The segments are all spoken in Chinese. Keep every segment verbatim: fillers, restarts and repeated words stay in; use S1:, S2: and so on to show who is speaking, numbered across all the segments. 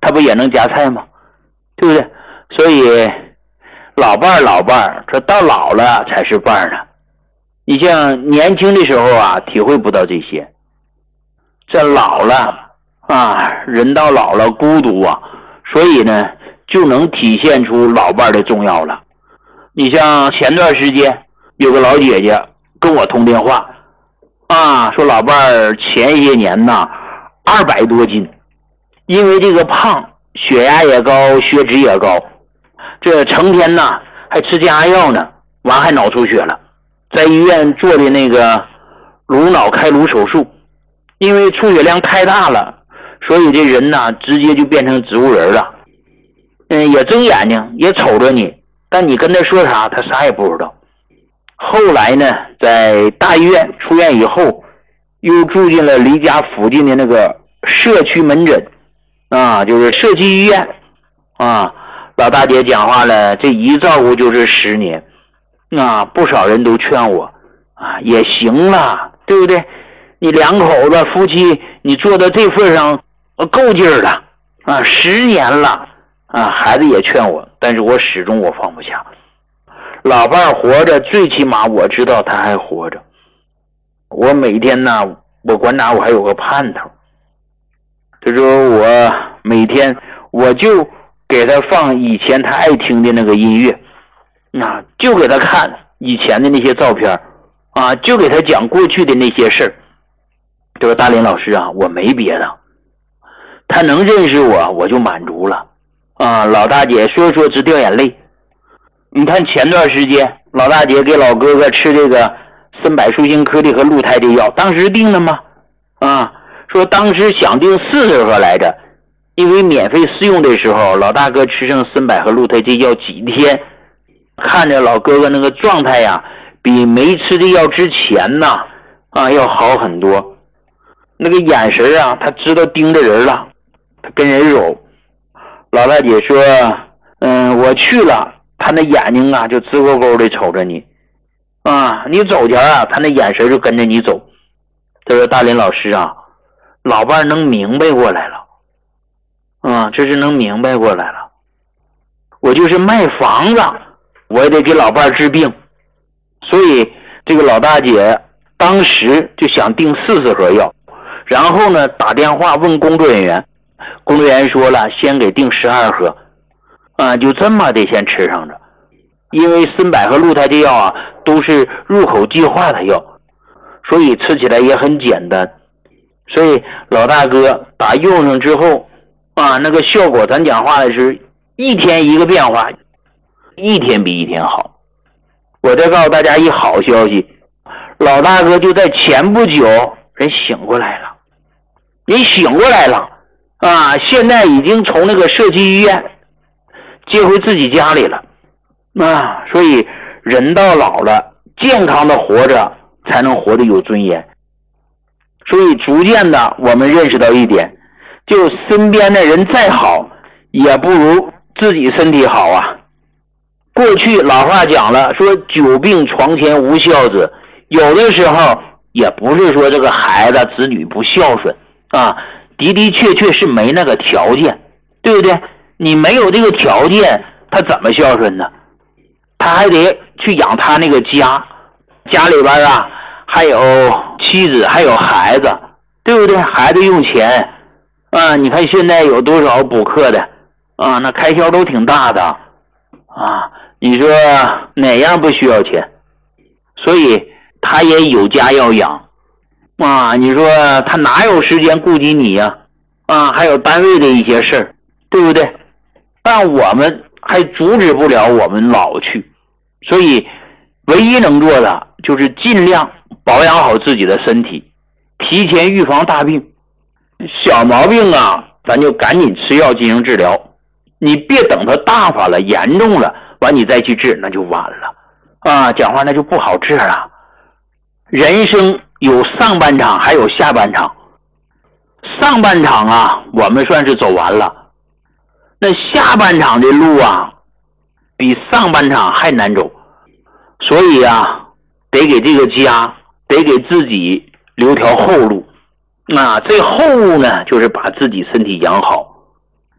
S1: 他不也能夹菜吗？对不对？所以老伴儿老伴儿，这到老了才是伴儿呢。你像年轻的时候啊，体会不到这些，这老了啊，人到老了孤独啊，所以呢就能体现出老伴儿的重要了。你像前段时间有个老姐姐跟我通电话啊，说老伴儿前些年呢二百多斤，因为这个胖，血压也高，血脂也高，这成天呢还吃降压药呢，完还脑出血了，在医院做的那个颅脑开颅手术，因为出血量太大了，所以这人呢直接就变成植物人了。嗯，也睁眼睛也瞅着你，但你跟他说啥他啥也不知道。后来呢在大医院出院以后，又住进了离家附近的那个社区门诊啊，就是社区医院啊。老大姐讲话了，这一照顾就是十年啊，不少人都劝我啊，也行了，对不对？你两口子夫妻你做到这份上够劲儿了啊，十年了啊。孩子也劝我，但是我始终我放不下。老伴儿活着，最起码我知道他还活着。我每天呢，我观察我还有个盼头，就说我每天我就给他放以前他爱听的那个音乐啊，就给他看以前的那些照片啊，就给他讲过去的那些事儿。这个大林老师啊，我没别的，他能认识我我就满足了啊。老大姐说说直掉眼泪。你看前段时间老大姐给老哥哥吃这个森柏舒欣颗粒和鹿胎的药，当时定了吗？啊，说当时想定四十盒来着，因为免费试用的时候，老大哥吃上森柏和鹿胎这药几天，看着老哥哥那个状态呀，比没吃这药之前呢啊要好很多。那个眼神啊，他知道盯着人了，他跟人揉。老大姐说，嗯，我去了，他那眼睛啊就直勾勾的瞅着你啊，你走前啊，他那眼神就跟着你走。他说大林老师啊，老伴能明白过来了啊，这是能明白过来了。我就是卖房子，我也得给老伴治病，所以这个老大姐当时就想订四十盒药，然后呢打电话问工作人员，工作人员说了先给订十二盒啊，就这么得先吃上着。因为森柏和鹿胎这药啊都是入口即化的药，所以吃起来也很简单。所以老大哥打用上之后啊，那个效果咱讲话的是一天一个变化，一天比一天好。我再告诉大家一好消息，老大哥就在前不久人醒过来了，人醒过来了啊！现在已经从那个社区医院接回自己家里了啊！所以人到老了，健康的活着才能活得有尊严。所以逐渐的我们认识到一点，就身边的人再好也不如自己身体好啊。过去老话讲了，说久病床前无孝子，有的时候也不是说这个孩子子女不孝顺啊，的的确确是没那个条件，对不对？你没有这个条件，他怎么孝顺呢？他还得去养他那个家，家里边啊还有妻子还有孩子，对不对？孩子用钱啊，你看现在有多少补课的啊，那开销都挺大的啊，你说哪样不需要钱？所以他也有家要养啊，你说他哪有时间顾及你呀？啊，还有单位的一些事儿，对不对？但我们还阻止不了我们老去，所以唯一能做的就是尽量保养好自己的身体，提前预防大病。小毛病啊，咱就赶紧吃药进行治疗，你别等它大发了严重了完你再去治，那就晚了啊，讲话那就不好治了。人生有上半场还有下半场，上半场啊我们算是走完了，那下半场的路啊比上半场还难走，所以啊得给这个家得给自己留条后路。那这后路呢就是把自己身体养好。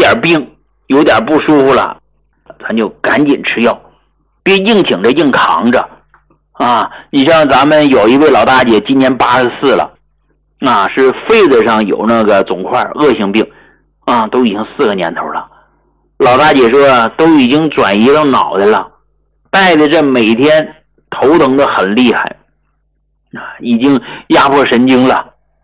S1: 点病，有点不舒服了，咱就赶紧吃药，别硬挺着硬扛着啊！你像咱们有一位老大姐，今年八十四了，啊，是肺子上有那个肿块，恶性病啊，都已经四个年头了。老大姐说都已经转移到脑袋了，带着这每天头疼的很厉害啊，已经压迫神经了。